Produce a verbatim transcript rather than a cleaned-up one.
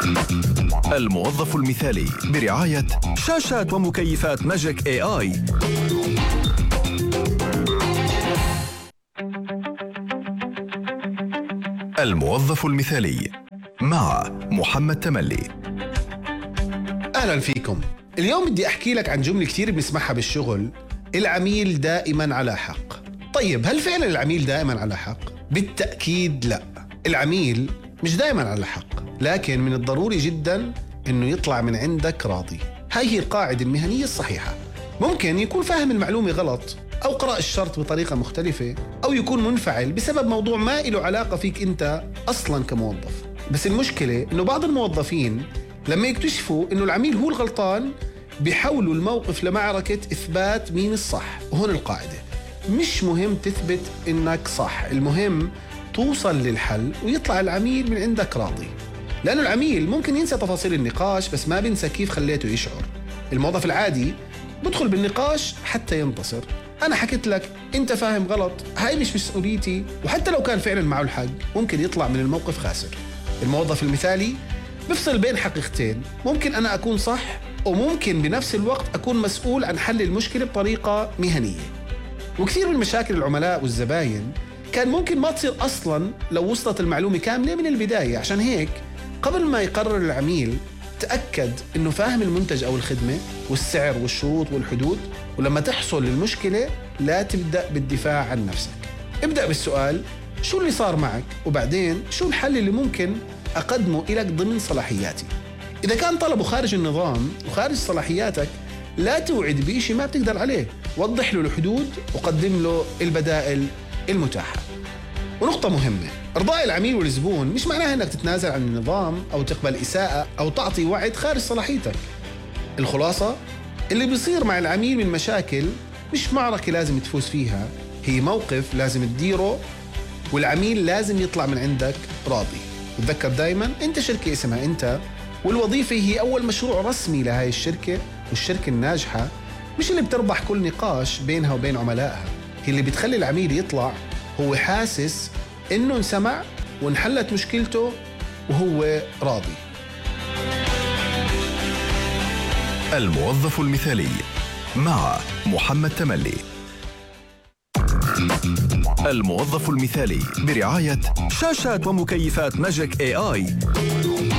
الموظف المثالي برعاية شاشات ومكيفات ماجيك اي اي. الموظف المثالي مع محمد تملي. أهلا فيكم. اليوم بدي أحكي لك عن جملة كتير بنسمعها بالشغل: العميل دائما على حق. طيب، هل فعلا العميل دائما على حق؟ بالتأكيد لا. العميل مش دائما على حق، لكن من الضروري جدا إنه يطلع من عندك راضي. هاي هي القاعدة المهنية الصحيحة. ممكن يكون فاهم المعلومة غلط، أو قرأ الشرط بطريقة مختلفة، أو يكون منفعل بسبب موضوع ما له علاقة فيك أنت أصلا كموظف. بس المشكلة إنه بعض الموظفين لما يكتشفوا إنه العميل هو الغلطان بيحولوا الموقف لمعركة إثبات مين الصح. وهون القاعدة: مش مهم تثبت إنك صح، المهم توصل للحل ويطلع العميل من عندك راضي. لأنه العميل ممكن ينسى تفاصيل النقاش، بس ما بينسى كيف خليته يشعر. الموظف العادي بدخل بالنقاش حتى ينتصر. أنا حكيت لك، أنت فاهم غلط، هاي مش مسؤوليتي. وحتى لو كان فعلا معه الحق ممكن يطلع من الموقف خاسر. الموظف المثالي بفصل بين حقيقتين: ممكن أنا أكون صح، وممكن بنفس الوقت أكون مسؤول عن حل المشكلة بطريقة مهنية. وكثير من مشاكل العملاء والزباين كان ممكن ما تصير أصلاً لو وصلت المعلومة كاملة من البداية. عشان هيك قبل ما يقرر العميل تأكد إنه فاهم المنتج أو الخدمة والسعر والشروط والحدود. ولما تحصل للمشكلة لا تبدأ بالدفاع عن نفسك، ابدأ بالسؤال: شو اللي صار معك؟ وبعدين شو الحل اللي ممكن أقدمه إليك ضمن صلاحياتي؟ إذا كان طلبه خارج النظام وخارج صلاحياتك لا توعد بإشي ما بتقدر عليه، وضح له الحدود وقدم له البدائل المتاحة. ونقطة مهمة: إرضاء العميل والزبون مش معناها أنك تتنازل عن النظام أو تقبل إساءة أو تعطي وعد خارج صلاحيتك. الخلاصة: اللي بيصير مع العميل من مشاكل مش معركة لازم تفوز فيها، هي موقف لازم تديره، والعميل لازم يطلع من عندك راضي. وتذكر دايما أنت شركة اسمها أنت، والوظيفة هي أول مشروع رسمي لهاي الشركة. والشركة الناجحة مش اللي بتربح كل نقاش بينها وبين عملائها، هي اللي بتخلي العميل يطلع هو حاسس إنه انسمع وانحلت مشكلته وهو راضي. الموظف المثالي مع محمد تملي. الموظف المثالي برعاية شاشات ومكيفات ماجيك اي اي.